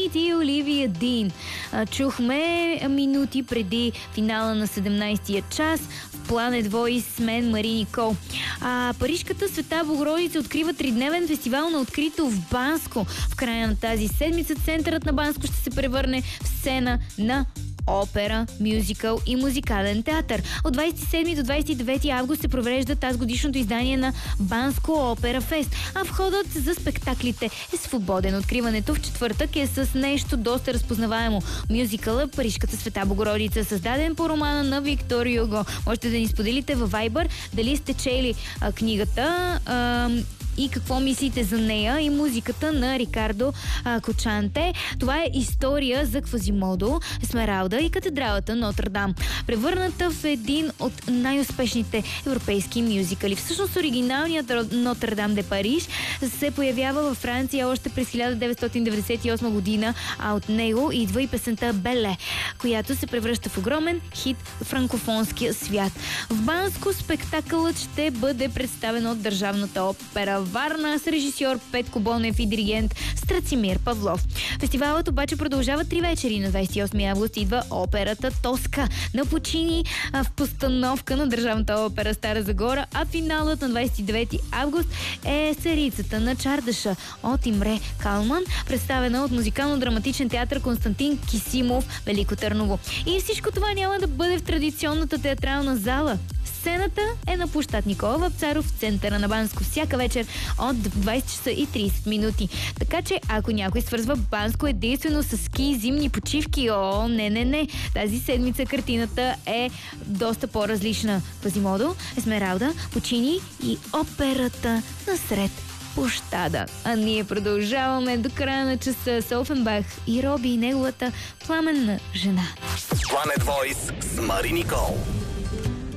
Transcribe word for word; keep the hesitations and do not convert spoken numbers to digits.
Смит и Оливия Дин. Чухме минути преди финала на седемнайсетия час в Planet Voice с мен Мари Никол. А парижката Света Богородица открива тридневен фестивал на открито в Банско. В края на тази седмица центърът на Банско ще се превърне в сцена на опера, мюзикъл и музикален театър. От двайсет и седми до двайсет и девети август се провежда тази годишното издание на Банско Опера Фест, а входът за спектаклите е свободен. Откриването в четвъртък е с нещо доста разпознаваемо. Мюзикъла Парижката Света Богородица, създаден по романа на Виктор Юго. Можете да ни споделите във Viber дали сте чели а, книгата а, и какво мислите за нея и музиката на Рикардо а, Кочанте. Това е история за Квазимодо, Есмералда и катедралата Нотр-Дам, превърната в един от най-успешните европейски мюзикали. Всъщност оригиналният Нотр-Дам де Париж се появява във Франция още през хиляда деветстотин деветдесет и осма година, а от него идва и песента Беле, която се превръща в огромен хит в франкофонския свят. В Банско спектакълът ще бъде представен от Държавната опера Варна с режисьор Петко Бонев и диригент Страцимир Павлов. Фестивалът обаче продължава три вечери. На двайсет и осми август идва операта Тоска на Пучини в постановка на Държавната опера Стара Загора, а финалът на двайсет и девети август е Царицата на чардаша от Имре Калман, представена от музикално-драматичен театър Константин Кисимов, Велико Търново. И всичко това няма да бъде в традиционната театрална зала. Сцената е на площад Никола Вапцаров в центъра на Банско всяка вечер от двайсет часа и трийсет минути. Така че, ако някой свързва Банско единствено с ски и зимни почивки, о, не, не, не. Тази седмица картината е доста по-различна. Квазимодо, Есмералда, Пучини и операта насред площада. А ние продължаваме до края на часа с Офенбах и Роби и неговата пламенна жена. Planet Voice с Мари Никол.